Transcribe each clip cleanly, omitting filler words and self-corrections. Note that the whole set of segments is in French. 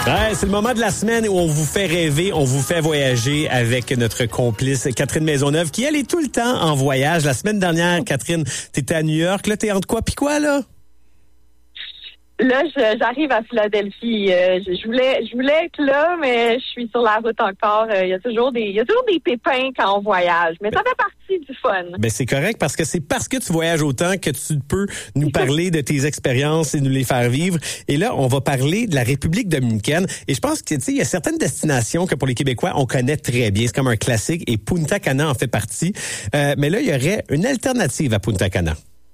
Ouais, c'est le moment de la semaine où on vous fait rêver, on vous fait voyager avec notre complice Catherine Maisonneuve, qui elle est tout le temps en voyage. La semaine dernière, Catherine, t'étais à New York. Là, t'es entre quoi puis quoi, là? Là, j'arrive à Philadelphie. Je voulais être là, mais je suis sur la route encore. Il y a toujours des pépins quand on voyage, mais ça fait partie du fun. Ben c'est correct parce que c'est parce que tu voyages autant que tu peux nous parler de tes expériences et nous les faire vivre. Et là, on va parler de la République dominicaine. Et je pense que tu sais, il y a certaines destinations que pour les Québécois, on connaît très bien. C'est comme un classique et Punta Cana en fait partie. Mais là, il y aurait une alternative à Punta Cana.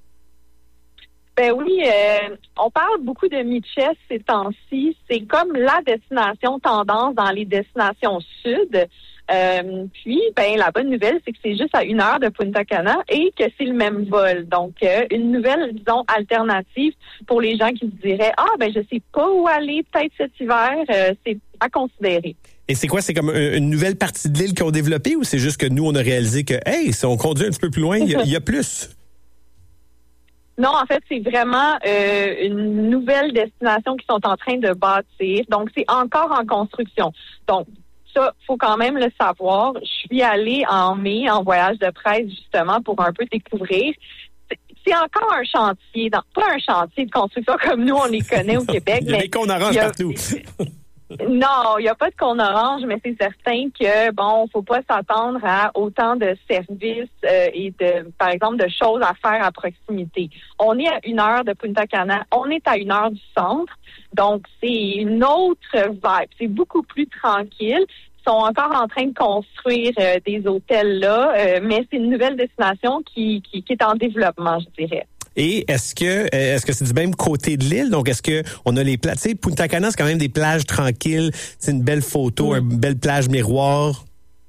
Ben oui, on parle beaucoup de Mitchell ces temps-ci. C'est comme la destination tendance dans les destinations sud. Puis, ben la bonne nouvelle, c'est que c'est juste à 1 heure de Punta Cana et que c'est le même vol. Donc, une nouvelle, disons, alternative pour les gens qui se diraient « Ah, ben je sais pas où aller peut-être cet hiver. » C'est à considérer. Et c'est quoi? C'est comme une nouvelle partie de l'île qu'ils ont développée ou c'est juste que nous, on a réalisé que, hey, si on conduit un petit peu plus loin, il y a plus? Non, en fait, c'est vraiment une nouvelle destination qu'ils sont en train de bâtir. Donc, c'est encore en construction. Donc, ça, faut quand même le savoir. Je suis allée en mai en voyage de presse, justement, pour un peu découvrir. C'est encore un chantier, pas un chantier de construction comme nous, on les connaît au Québec. Il y a des cônes oranges partout. Non, il n'y a pas de cône orange, mais c'est certain que, bon, faut pas s'attendre à autant de services et par exemple, de choses à faire à proximité. On est à 1 heure de Punta Cana, on est à 1 heure du centre, donc c'est une autre vibe. C'est beaucoup plus tranquille. Ils sont encore en train de construire des hôtels là, mais c'est une nouvelle destination qui est en développement, je dirais. Et est-ce que c'est du même côté de l'île? Donc, est-ce que on a les plages? Tu sais, Punta Cana, c'est quand même des plages tranquilles. C'est une belle photo, une belle plage miroir.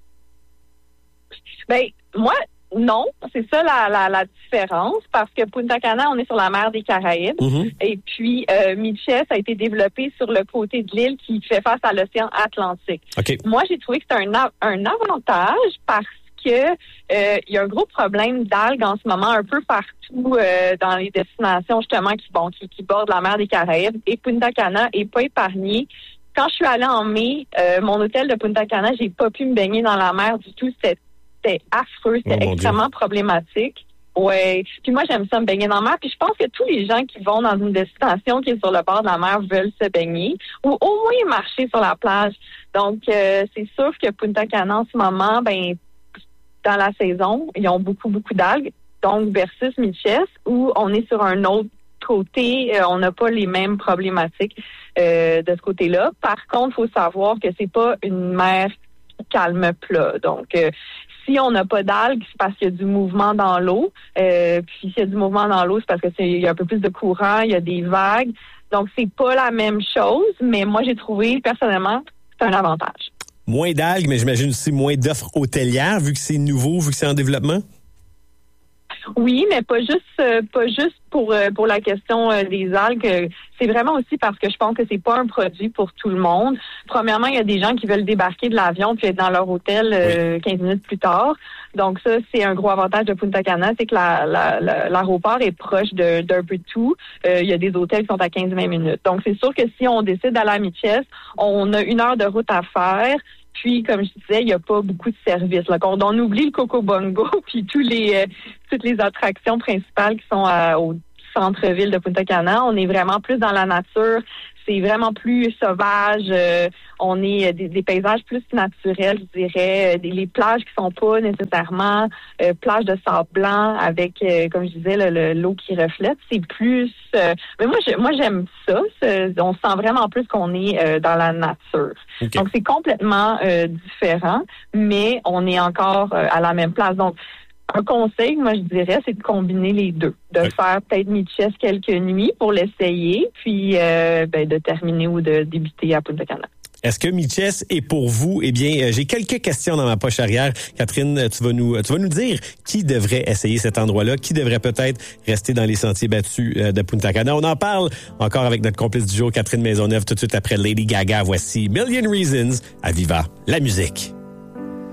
Ben, moi, non. C'est ça la différence. Parce que Punta Cana, on est sur la mer des Caraïbes. Mm-hmm. Et puis, Mitchell a été développé sur le côté de l'île qui fait face à l'océan Atlantique. Okay. Moi, j'ai trouvé que c'était un avantage parce que il y a un gros problème d'algues en ce moment un peu partout dans les destinations justement qui bordent la mer des Caraïbes et Punta Cana est pas épargné. Quand je suis allée en mai, mon hôtel de Punta Cana, j'ai pas pu me baigner dans la mer du tout, c'était affreux, c'était extrêmement problématique. Ouais. Puis moi, j'aime ça me baigner dans la mer. Puis je pense que tous les gens qui vont dans une destination qui est sur le bord de la mer veulent se baigner ou au moins marcher sur la plage. Donc, c'est sûr que Punta Cana en ce moment, ben dans la saison, ils ont beaucoup d'algues. Donc, versus Mitchell, où on est sur un autre côté, on n'a pas les mêmes problématiques de ce côté-là. Par contre, il faut savoir que c'est pas une mer calme plat. Donc, si on n'a pas d'algues, c'est parce qu'il y a du mouvement dans l'eau. Puis, s'il y a du mouvement dans l'eau, c'est parce que il y a un peu plus de courant, il y a des vagues. Donc, c'est pas la même chose, mais moi, j'ai trouvé, personnellement, c'est un avantage. Moins d'algues, mais j'imagine aussi moins d'offres hôtelières, vu que c'est nouveau, vu que c'est en développement? Oui, mais pas juste pour la question des algues. C'est vraiment aussi parce que je pense que c'est pas un produit pour tout le monde. Premièrement, il y a des gens qui veulent débarquer de l'avion puis être dans leur hôtel 15 minutes plus tard. Donc ça, c'est un gros avantage de Punta Cana, c'est que l'aéroport est proche d'un peu de tout. Il y a des hôtels qui sont à 15-20 minutes. Donc c'est sûr que si on décide d'aller à Mitchell, on a 1 heure de route à faire. Puis, comme je disais, il n'y a pas beaucoup de services. Là. On oublie le Coco Bongo puis toutes les attractions principales qui sont au centre-ville de Punta Cana. On est vraiment plus dans la nature. C'est vraiment plus sauvage. On est des paysages plus naturels, je dirais. Les plages qui sont pas nécessairement plages de sable blanc avec, comme je disais, l'eau qui reflète. C'est plus... mais moi, j'aime ça. On sent vraiment plus qu'on est dans la nature. Okay. Donc, c'est complètement différent, mais on est encore à la même place. Donc, un conseil, moi, je dirais, c'est de combiner les deux. De faire peut-être Mitchell quelques nuits pour l'essayer, puis de terminer ou de débuter à Punta Cana. Est-ce que Mitchell est pour vous? Eh bien, j'ai quelques questions dans ma poche arrière. Catherine, tu vas nous dire qui devrait essayer cet endroit-là, qui devrait peut-être rester dans les sentiers battus de Punta Cana. On en parle encore avec notre complice du jour, Catherine Maisonneuve, tout de suite après Lady Gaga. Voici Million Reasons à Viva la musique.